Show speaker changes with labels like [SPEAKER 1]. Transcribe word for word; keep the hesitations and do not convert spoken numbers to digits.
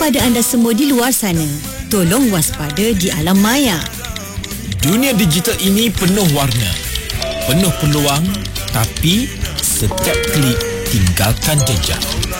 [SPEAKER 1] kepada anda semua di luar sana, tolong waspada di alam maya.
[SPEAKER 2] Dunia digital ini penuh warna, penuh peluang, tapi setiap klik tinggalkan jejak.